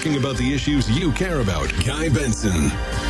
talking about the issues you care about. Guy Benson.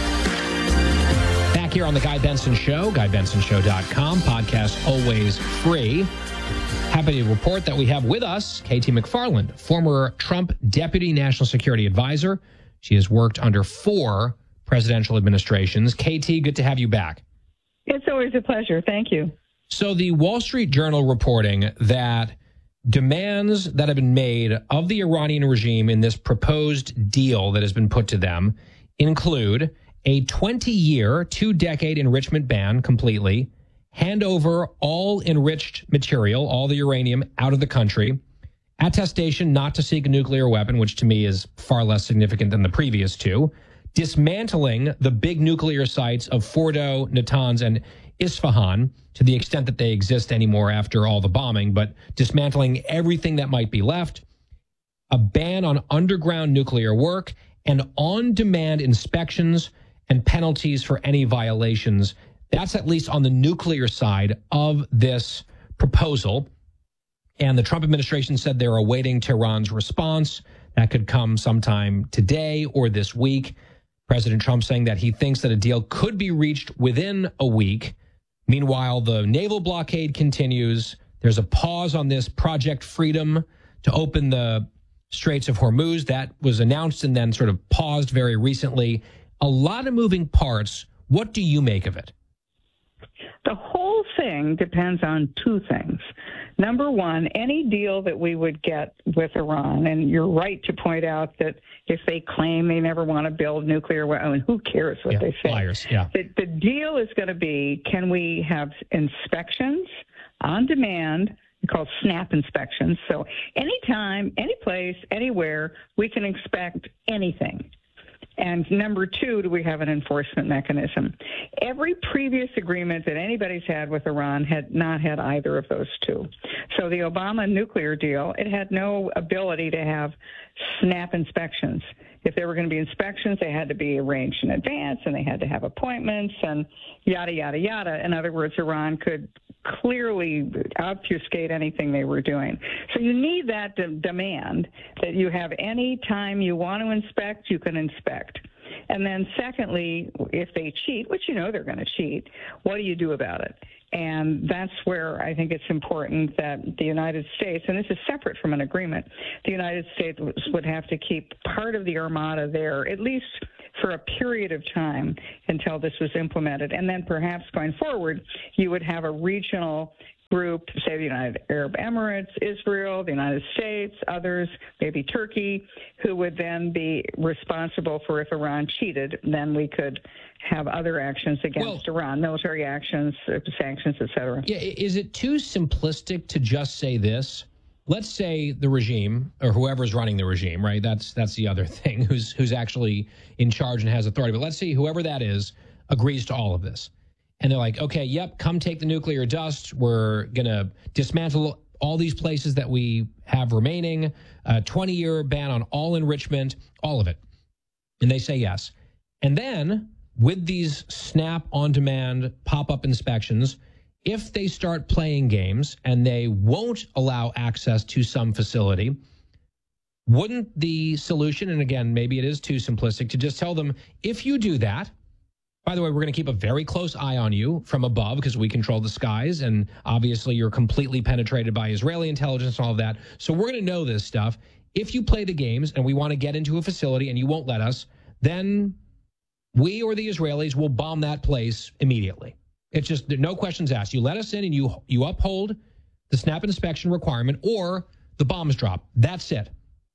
Back here on The Guy Benson Show, GuyBensonShow.com. Podcast always free. Happy to report that we have with us KT McFarland, former Trump Deputy National Security Advisor. She has worked under 4 presidential administrations. KT, good to have you back. It's always a pleasure. Thank you. So the Wall Street Journal reporting that demands that have been made of the Iranian regime in this proposed deal that has been put to them include a 20-year, 2-decade enrichment ban completely, hand over all enriched material, all the uranium, out of the country, attestation not to seek a nuclear weapon, which to me is far less significant than the previous 2, dismantling the big nuclear sites of Fordo, Natanz, and Isfahan to the extent that they exist anymore after all the bombing, but dismantling everything that might be left, a ban on underground nuclear work, and on-demand inspections and penalties for any violations. That's at least on the nuclear side of this proposal. And the Trump administration said they're awaiting Tehran's response. That could come sometime today or this week. President Trump saying that he thinks that a deal could be reached within a week. Meanwhile, the naval blockade continues. There's a pause on this Project Freedom to open the Straits of Hormuz. That was announced and then sort of paused very recently. A lot of moving parts. What do you make of it? The whole thing depends on 2 things. Number one, any deal that we would get with Iran, and you're right to point out that if they claim they never want to build nuclear weapons, who cares what they say? Liars, yeah. The deal is going to be, can we have inspections on demand, called SNAP inspections? So anytime, any place, anywhere, we can inspect anything. And number 2, do we have an enforcement mechanism? Every previous agreement that anybody's had with Iran had not had either of those 2. So the Obama nuclear deal, it had no ability to have SNAP inspections. If there were going to be inspections, they had to be arranged in advance, and they had to have appointments and yada, yada, yada. In other words, Iran could clearly obfuscate anything they were doing. So you need that demand that you have any time you want to inspect, you can inspect. And then secondly, if they cheat, which you know they're going to cheat, what do you do about it? And that's where I think it's important that the United States, and this is separate from an agreement, the United States would have to keep part of the Armada there, at least for a period of time until this was implemented. And then perhaps going forward, you would have a regional group, say the United Arab Emirates, Israel, the United States, others, maybe Turkey, who would then be responsible for if Iran cheated, then we could have other actions against Iran, military actions, sanctions, et cetera. Yeah, is it too simplistic to just say this? Let's say the regime, or whoever's running the regime, right? That's the other thing, who's actually in charge and has authority. But let's say whoever that is agrees to all of this. And they're like, okay, yep, come take the nuclear dust. We're going to dismantle all these places that we have remaining, 20-year ban on all enrichment, all of it. And they say yes. And then with these snap on-demand pop-up inspections, if they start playing games and they won't allow access to some facility, wouldn't the solution, and again, maybe it is too simplistic, to just tell them, if you do that, by the way, we're going to keep a very close eye on you from above because we control the skies, and obviously you're completely penetrated by Israeli intelligence and all of that. So we're going to know this stuff. If you play the games and we want to get into a facility and you won't let us, then we or the Israelis will bomb that place immediately. It's just no questions asked. You let us in and you uphold the SNAP inspection requirement, or the bombs drop. That's it.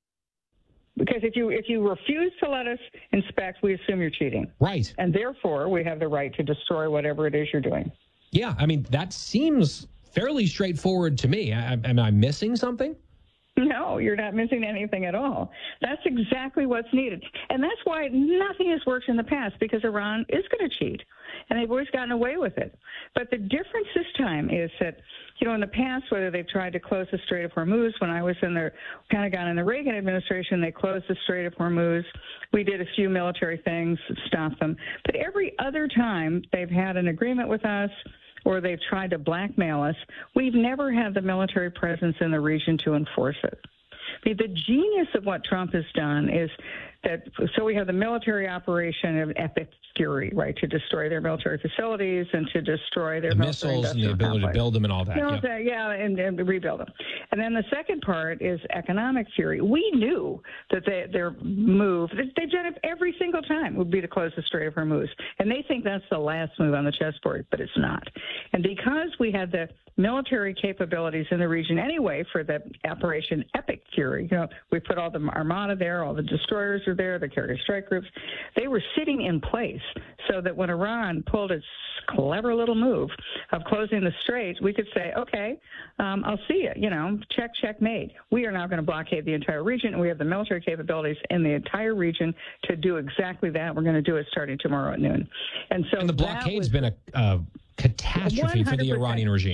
Because if you refuse to let us inspect, we assume you're cheating. Right. And therefore, we have the right to destroy whatever it is you're doing. Yeah, I mean, that seems fairly straightforward to me. Am I missing something? No, you're not missing anything at all. That's exactly what's needed. And that's why nothing has worked in the past, because Iran is going to cheat. And they've always gotten away with it. But the difference this time is that, in the past, whether they've tried to close the Strait of Hormuz, when I was in the Pentagon in the Reagan administration, they closed the Strait of Hormuz. We did a few military things, stopped them. But every other time they've had an agreement with us or they've tried to blackmail us, we've never had the military presence in the region to enforce it. mean, the genius of what Trump has done is that, so we have the military operation of Epic Fury, right, to destroy their military facilities and to destroy their missiles and the ability to build them and all that. And rebuild them. And then the second part is economic fury. We knew that their move, they've done it every single time, would be to close the Strait of Hormuz. And they think that's the last move on the chessboard, but it's not. And because we had the military capabilities in the region anyway for the Operation Epic Fury, we put all the armada there, all the destroyers are there, the carrier strike groups. They were sitting in place so that when Iran pulled its clever little move of closing the straits, we could say, okay, I'll see you, checkmate. We are now going to blockade the entire region, and we have the military capabilities in the entire region to do exactly that. We're going to do it starting tomorrow at noon. And so the blockade's been a catastrophe for the Iranian regime.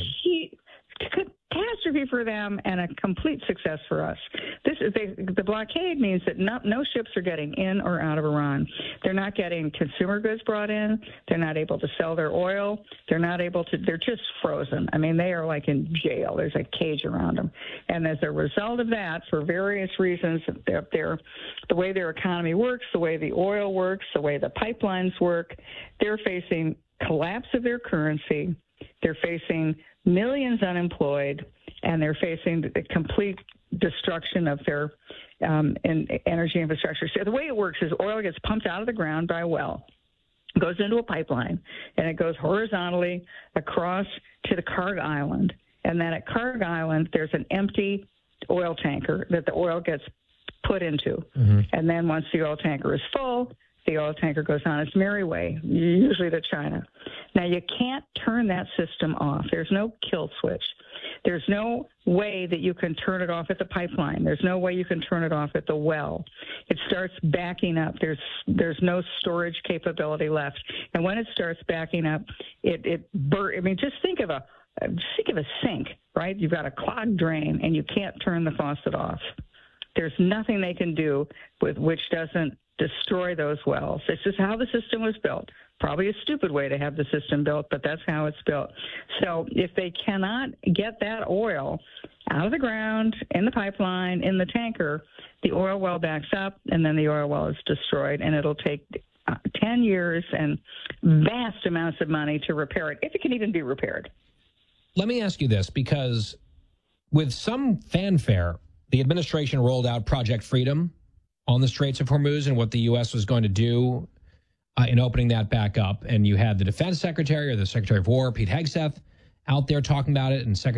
Catastrophe for them and a complete success for us. The blockade means that no ships are getting in or out of Iran. They're not getting consumer goods brought in. They're not able to sell their oil. They're just frozen. I mean, they are like in jail. There's a cage around them. And as a result of that, for various reasons, the way their economy works, the way the oil works, the way the pipelines work, they're facing collapse of their currency. They're facing millions unemployed, and they're facing the complete destruction of their energy infrastructure. So the way it works is oil gets pumped out of the ground by a well, goes into a pipeline, and it goes horizontally across to the Karg Island. And then at Karg Island, there's an empty oil tanker that the oil gets put into. Mm-hmm. And then once the oil tanker is full, the oil tanker goes on its merry way, usually to China. Now, you can't turn that system off. There's no kill switch. There's no way that you can turn it off at the pipeline. There's no way you can turn it off at the well. It starts backing up. There's no storage capability left. And when it starts backing up, just think of a sink, right? You've got a clogged drain, and you can't turn the faucet off. There's nothing they can do which doesn't destroy those wells. This is how the system was built. Probably a stupid way to have the system built, but that's how it's built. So if they cannot get that oil out of the ground, in the pipeline, in the tanker, the oil well backs up, and then the oil well is destroyed, and it'll take 10 years and vast amounts of money to repair it, if it can even be repaired. Let me ask you this, because with some fanfare, the administration rolled out Project Freedom on the Straits of Hormuz and what the U.S. was going to do in opening that back up. And you had the defense secretary or the secretary of war, Pete Hegseth, out there talking about it, and Secretary